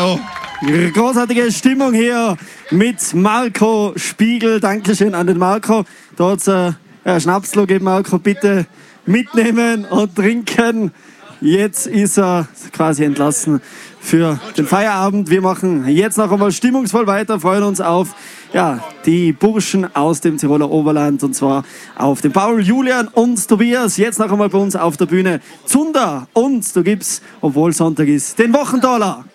Genau. Großartige Stimmung hier mit Marco Spiegel. Dankeschön an den Marco. Da hat es Schnapslo gegeben. Marco, bitte mitnehmen und trinken. Jetzt ist er quasi entlassen für den Feierabend. Wir machen jetzt noch einmal stimmungsvoll weiter, freuen uns auf die Burschen aus dem Tiroler Oberland, und zwar auf den Paul, Julian und Tobias. Jetzt noch einmal bei uns auf der Bühne Zunder, und du gibst, obwohl Sonntag ist, den Wochentaler.